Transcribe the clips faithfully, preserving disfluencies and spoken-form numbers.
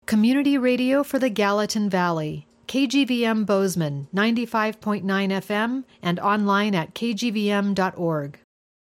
Community radio for the Gallatin Valley. K G V M Bozeman, ninety-five point nine F M, and online at k g v m dot org.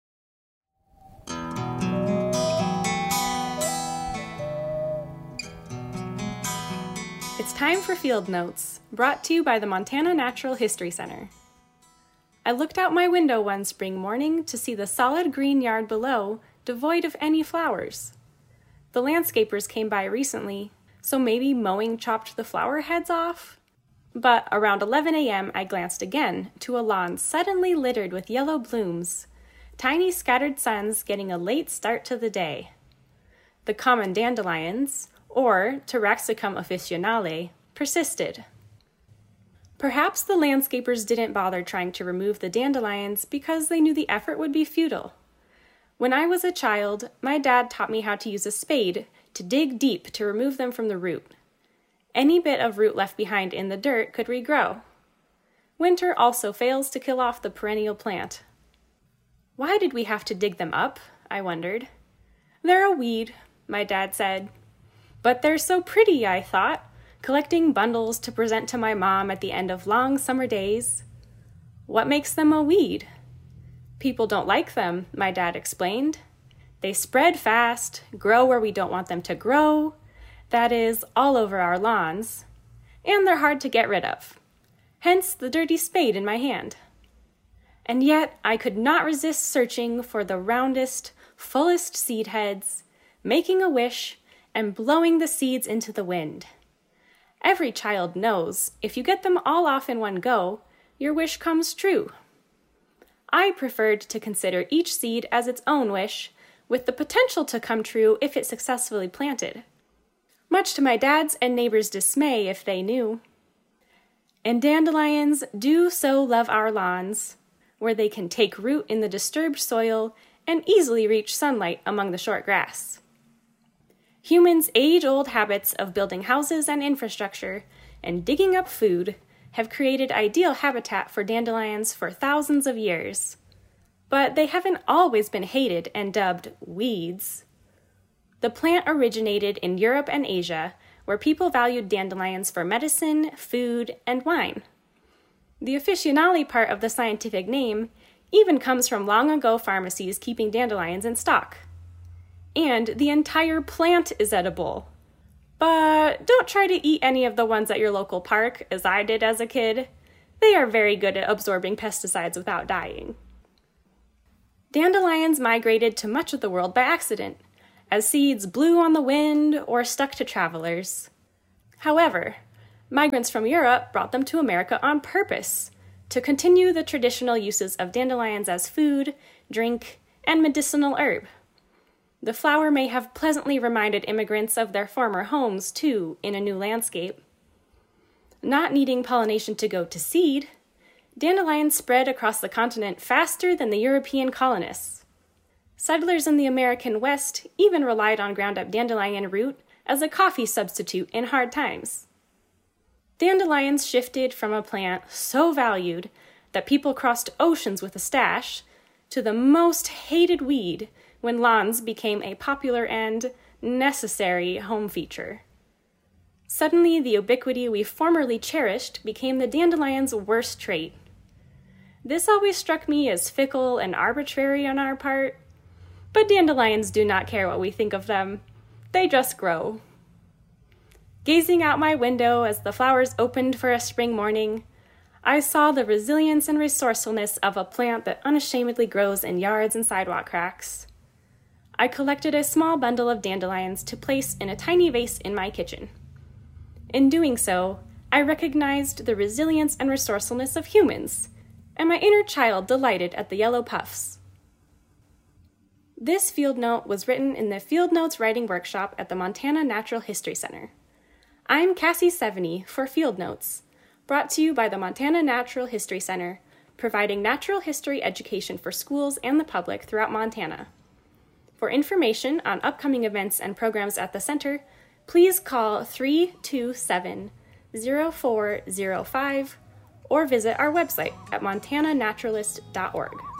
It's time for Field Notes, brought to you by the Montana Natural History Center. I looked out my window one spring morning to see the solid green yard below, devoid of any flowers. The landscapers came by recently, so maybe mowing chopped the flower heads off? But around eleven a.m. I glanced again to a lawn suddenly littered with yellow blooms, tiny scattered suns getting a late start to the day. The common dandelions, or Taraxacum officinale, persisted. Perhaps the landscapers didn't bother trying to remove the dandelions because they knew the effort would be futile. When I was a child, my dad taught me how to use a spade to dig deep to remove them from the root. Any bit of root left behind in the dirt could regrow. Winter also fails to kill off the perennial plant. Why did we have to dig them up? I wondered. They're a weed, my dad said. But they're so pretty, I thought, collecting bundles to present to my mom at the end of long summer days. What makes them a weed? People don't like them, my dad explained. They spread fast, grow where we don't want them to grow, that is, all over our lawns, and they're hard to get rid of. Hence the dirty spade in my hand. And yet I could not resist searching for the roundest, fullest seed heads, making a wish, and blowing the seeds into the wind. Every child knows if you get them all off in one go, your wish comes true. I preferred to consider each seed as its own wish, with the potential to come true if it successfully planted. Much to my dad's and neighbors' dismay if they knew. And dandelions do so love our lawns, where they can take root in the disturbed soil and easily reach sunlight among the short grass. Humans' age-old habits of building houses and infrastructure and digging up food have created ideal habitat for dandelions for thousands of years. But they haven't always been hated and dubbed weeds. The plant originated in Europe and Asia, where people valued dandelions for medicine, food, and wine. The officinale part of the scientific name even comes from long ago pharmacies keeping dandelions in stock. And the entire plant is edible. But don't try to eat any of the ones at your local park, as I did as a kid. They are very good at absorbing pesticides without dying. Dandelions migrated to much of the world by accident, as seeds blew on the wind or stuck to travelers. However, migrants from Europe brought them to America on purpose, to continue the traditional uses of dandelions as food, drink, and medicinal herb. The flower may have pleasantly reminded immigrants of their former homes, too, in a new landscape. Not needing pollination to go to seed, dandelions spread across the continent faster than the European colonists. Settlers in the American West even relied on ground-up dandelion root as a coffee substitute in hard times. Dandelions shifted from a plant so valued that people crossed oceans with a stash to the most hated weed when lawns became a popular and necessary home feature. Suddenly, the ubiquity we formerly cherished became the dandelion's worst trait. This always struck me as fickle and arbitrary on our part, but dandelions do not care what we think of them. They just grow. Gazing out my window as the flowers opened for a spring morning, I saw the resilience and resourcefulness of a plant that unashamedly grows in yards and sidewalk cracks. I collected a small bundle of dandelions to place in a tiny vase in my kitchen. In doing so, I recognized the resilience and resourcefulness of humans, and my inner child delighted at the yellow puffs. This field note was written in the Field Notes Writing Workshop at the Montana Natural History Center. I'm Cassie Seveny for Field Notes, brought to you by the Montana Natural History Center, providing natural history education for schools and the public throughout Montana. For information on upcoming events and programs at the center, please call three two seven, zero four zero five or visit our website at montana naturalist dot org.